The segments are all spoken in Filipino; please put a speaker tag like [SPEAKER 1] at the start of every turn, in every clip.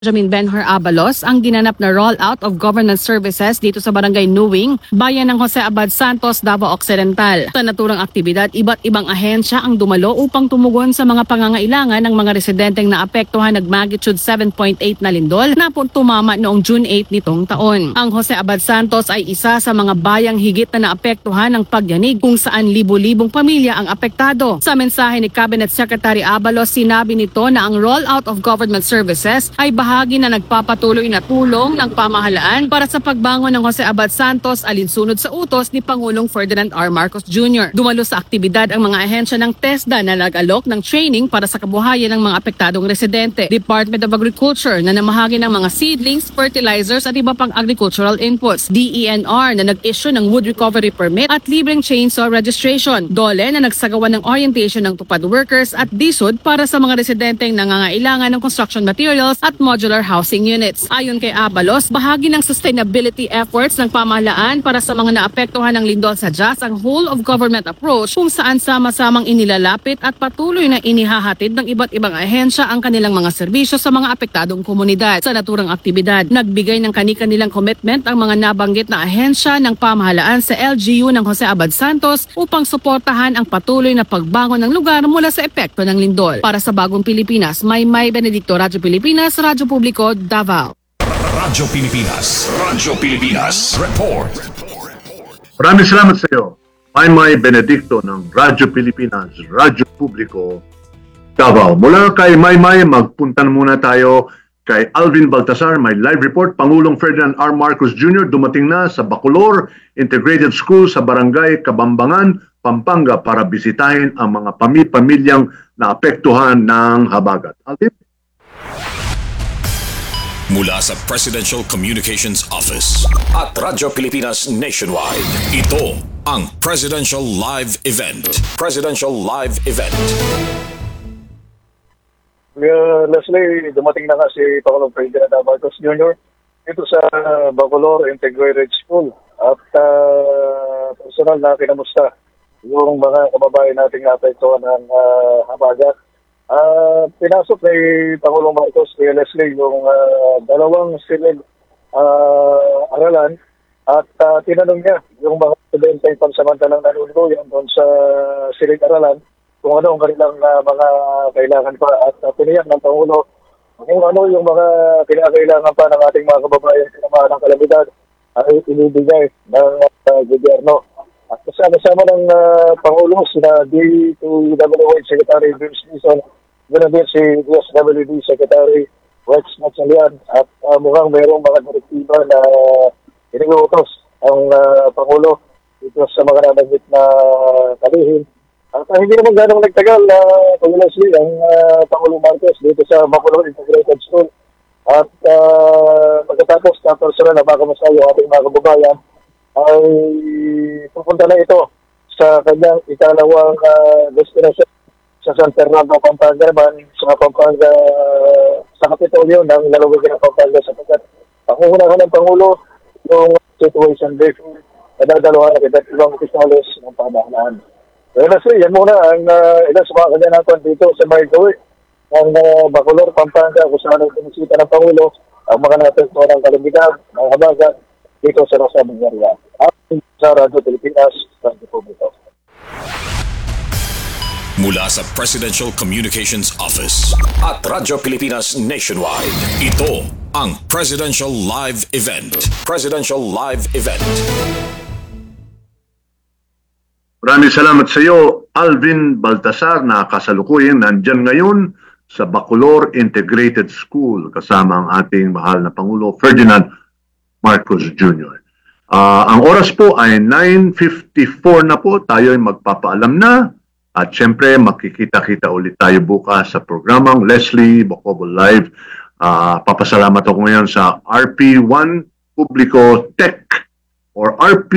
[SPEAKER 1] Benjamin Benhur Abalos ang ginanap na rollout of government services dito sa Barangay Nuwing, bayan ng Jose Abad Santos, Davao Occidental. Sa naturang aktibidad, iba't ibang ahensya ang dumalo upang tumugon sa mga pangangailangan ng mga residenteng naapektuhan ng magnitude 7.8 na lindol na tumama noong June 8 nitong taon. Ang Jose Abad Santos ay isa sa mga bayang higit na naapektuhan ng pagyanig kung saan libo-libong pamilya ang apektado. Sa mensahe ni Cabinet Secretary Abalos, sinabi nito na ang rollout of government services ay bahagi na nagpapatuloy na tulong ng pamahalaan para sa pagbangon ng Jose Abad Santos alinsunod sa utos ni Pangulong Ferdinand R. Marcos Jr. Dumalo sa aktibidad ang mga ahensya ng TESDA na nag-alok ng training para sa kabuhayan ng mga apektadong residente. Department of Agriculture na namahagi ng mga seedlings, fertilizers at iba pang agricultural inputs. DENR na nag-issue ng wood recovery permit at libreng chainsaw registration. DOLE na nagsagawa ng orientation ng tupad workers at DSUD para sa mga residenteng nangangailangan ng construction materials at modular housing units. Ayon kay Abalos, bahagi ng sustainability efforts ng pamahalaan para sa mga naapektuhan ng lindol sa Jas ang whole of government approach kung saan sama-samang inilalapit at patuloy na inihahatid ng iba't ibang ahensya ang kanilang mga serbisyo sa mga apektadong komunidad. Sa naturang aktibidad, nagbigay ng kani-kanilang commitment ang mga nabanggit na ahensya ng pamahalaan sa LGU ng Jose Abad Santos upang suportahan ang patuloy na pagbangon ng lugar mula sa epekto ng lindol. Para sa Bagong Pilipinas, Maymay Benedicto, Radyo Pilipinas, Radyo Publiko, Davao.
[SPEAKER 2] Radyo Pilipinas, report.
[SPEAKER 3] Maraming salamat sa iyo. Maymay Benedicto ng Radyo Pilipinas, Radyo Publiko, Davao. Mula kay Maymay, magpunta muna tayo kay Alvin Baltasar. May live report. Pangulong Ferdinand R. Marcos Jr. dumating na sa Bacolor Integrated School sa Barangay Kabambangan, Pampanga para bisitahin ang mga pamilyang naapektuhan ng habagat. Alvin?
[SPEAKER 2] Mula sa Presidential Communications Office at Radyo Pilipinas Nationwide, ito ang Presidential Live Event. Presidential Live Event.
[SPEAKER 4] Leslie, dumating na nga si Pangulong Ferdinand Marcos Jr. dito sa Bacolor Integrated School at personal na kinamusta yung mga kababayan nating naapektuhan ng habagat. Pinasok ni Pangulong Marcos kay Leslie yung dalawang silid aralan at tinanong niya yung mga estudyante pansamantalang nanunuluyan doon sa silid aralan kung ano ang kanilang mga kailangan pa at tiniyak ng Pangulo kung ano yung mga kinakailangan pa ng ating mga kababayan sa ng kalamidad ay inibigay ng gobyerno. At kasama ng Pangulo sina D2WH Secretary Vince Dizon, ganoon din si DSWD Secretary Rex Matsalian at mukhang mayroong mga direktiba na iniuutos ang Pangulo dito sa mga nabanggit na kalihim. At hindi naman ganong nagtagal na Leslie ang Pangulong Marcos dito sa Bacolor Integrated School. At pagkatapos na personal na makamusta yung ating mga kababayan ay pupunta na ito sa kanyang ikalawang destination sa San Fernando, Pampanga naman, sa Pampanga, sa Kapitolyo ng lalawigan ng Pampanga sapagkat pangunahan ng Pangulo yung situation briefing na dadalawan ng iba't ibang opisyalis ng pamahalaan. So, yan muna ang ilan sa mga kanya dito sa Margawi ng Bacolor, Pampanga, kung saan ang pinisita ng Pangulo ang mga naapektuhan ng kalamidad, ng habagat dito sa Rosa Bungaria. At sa Radyo Pilipinas, Radyo Publiko.
[SPEAKER 2] Mula sa Presidential Communications Office at Radyo Pilipinas Nationwide, ito ang Presidential Live Event. Presidential Live Event.
[SPEAKER 3] Maraming salamat sa iyo, Alvin Baltasar, na kasalukuyan nandyan ngayon sa Bacolor Integrated School kasama ang ating mahal na Pangulo Ferdinand Marcos Jr. Ang oras po ay 9:54 na po. Tayo ay magpapaalam na. At syempre, makikita-kita ulit tayo bukas sa programang Leslie Bocobo Live. Papasalamat ako ngayon sa RP1 Publico Tech or RP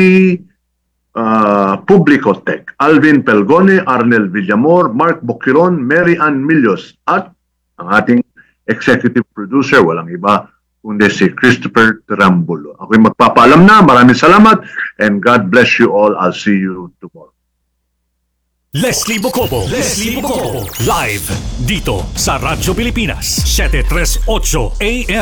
[SPEAKER 3] Publico Tech. Alvin Pelgone, Arnel Villamor, Mark Boquiron, Mary Ann Milios at ang ating executive producer, walang iba kundi si Christopher Trambulo. Ako'y magpapaalam na. Maraming salamat and God bless you all. I'll see you tomorrow.
[SPEAKER 5] Leslie Bocobo. Live dito sa Radyo Pilipinas 738 AM.